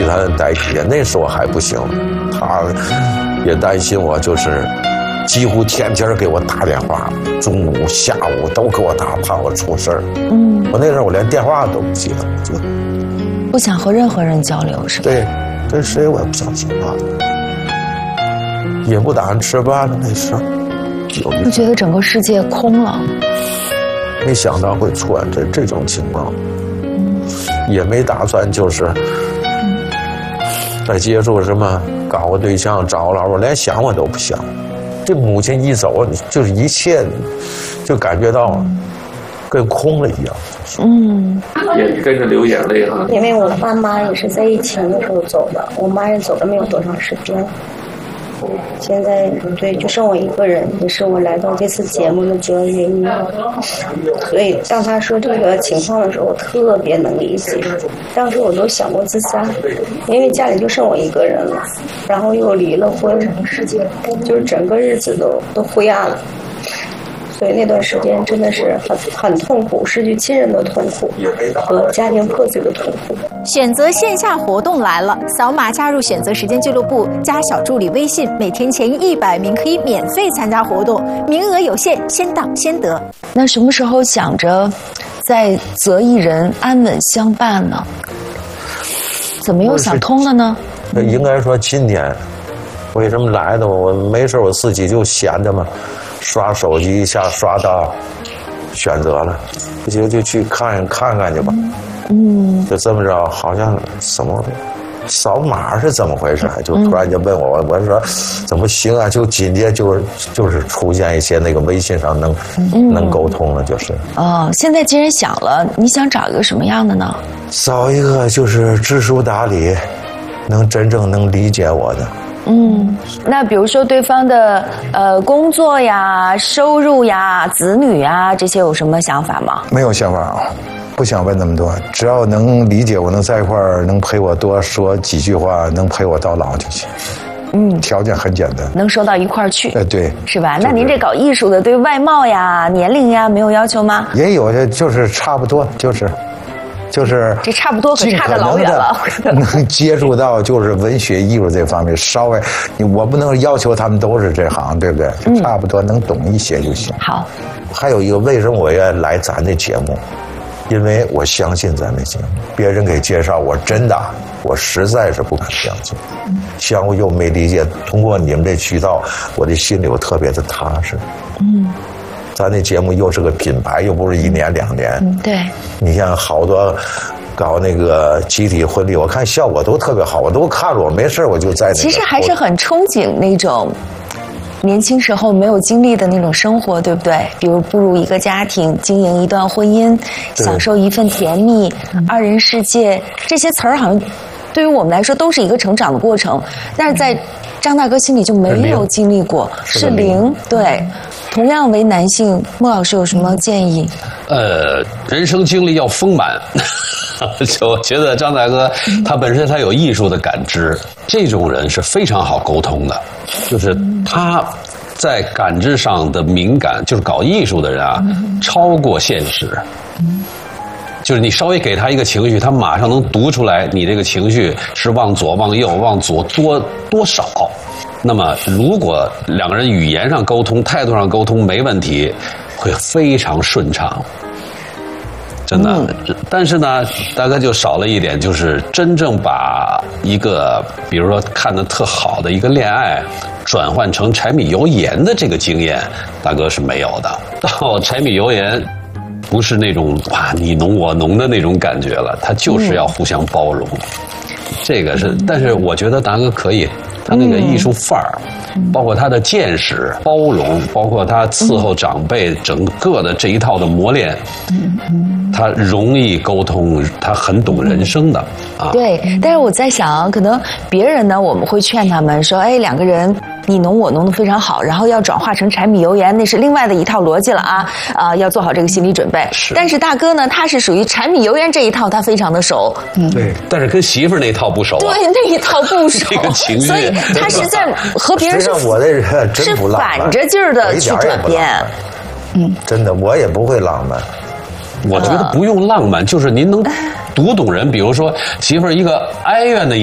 才能代替。那时候还不行，他也担心我，就是几乎天天给我打电话，中午、下午都给我打，怕我出事儿。我那时候我连电话都不接，就不想和任何人交流，是吧？ 对，跟谁我也不想说话，也不打算吃饭了。那时候就觉得整个世界空了。 没想到会出现这种情况，也没打算就是再接触什么搞个对象、找个老婆，连想我都不想。这母亲一走，就是一切就感觉到跟空了一样。 也跟着流眼泪哈。 因为我爸妈也是在疫情的时候走的，我妈也走了没有多长时间。现在对，就剩我一个人，也是我来到这次节目的主要原因。所以当他说这个情况的时候，我特别能理解。当时我都想过自杀，因为家里就剩我一个人了，然后又离了婚，就是整个日子都灰暗了。所以那段时间真的是很痛苦，失去亲人的痛苦和家庭破碎的痛苦。 选择线下活动来了，扫码加入选择时间俱乐部，加小助理微信，每天前100名可以免费参加活动，名额有限，先到先得。 那什么时候想着在择一人安稳相伴呢？怎么又想通了呢？ 应该说今年为什么来的？我没事我自己就闲着嘛，刷手机一下刷到选择了，就去看看去吧。就这么着，好像什么扫码是怎么回事？就突然就问我，我说怎么行啊？就紧接就是出现一些那个微信上能沟通了，就是。 现在既然想了，你想找一个什么样的呢？ 找一个就是知书达理，真正能理解我的。 那比如说对方的工作呀、收入呀、子女呀这些有什么想法吗？ 没有想法啊，不想问那么多，只要能理解我，能在一块儿，能陪我多说几句话，能陪我到老就行。条件很简单， 能说到一块儿去。 对， 是吧？那您这搞艺术的，对外貌呀、年龄呀没有要求吗？ 也有的，就是差不多，就是这差不多可差得老远了。 能接触到就是文学艺术这方面，稍微我不能要求他们都是这行，对不对？就差不多能懂一些就行。 好， 还有一个，为什么我要来咱的节目？因为我相信咱的节目，别人给介绍，我实在是不敢相信，相互又没理解。通过你们这渠道，我的心里我特别的踏实。咱这节目又是个品牌，又不是1年2年。 对。 你像好多搞那个集体婚礼，我看效果都特别好，我都看了，我没事我就在那个。 其实还是很憧憬那种年轻时候没有经历的那种生活，对不对？比如步入一个家庭，经营一段婚姻，享受一份甜蜜，二人世界，这些词儿好像对于我们来说都是一个成长的过程，但是在张大哥心里就没有经历过，是零。对，同样为男性，莫老师有什么建议？ 人生经历要丰满。就我觉得张大哥他本身他有艺术的感知，这种人是非常好沟通的，就是他在感知上的敏感，就是搞艺术的人啊，超过现实。就是你稍微给他一个情绪，他马上能读出来你这个情绪是往左、往右、往左多少。那么如果两个人语言上沟通、态度上沟通没问题，会非常顺畅。真的，但是呢，大概就少了一点，就是真正把一个，比如说看得特好的一个恋爱，转换成柴米油盐的这个经验，大哥是没有的。到柴米油盐，不是那种哇你侬我侬的那种感觉了，他就是要互相包容。这个是，但是我觉得大哥可以，他那个艺术范儿，包括他的见识、包容，包括他伺候长辈整个的这一套的磨练，他容易沟通，他很懂人生的啊。 对，但是我在想，可能别人呢，我们会劝他们说，哎，两个人你侬我侬的非常好，然后要转化成柴米油盐，那是另外的一套逻辑了啊，要做好这个心理准备。但是大哥呢，他是属于柴米油盐这一套，他非常的熟。 对，但是跟媳妇儿那套不熟。 对，那一套不熟。 这个情绪， 所以他是在和别人是我这人真不浪漫， 反着劲儿的去转变。 真的，我也不会浪漫。 我觉得不用浪漫，就是您能读懂人。比如说媳妇儿一个哀怨的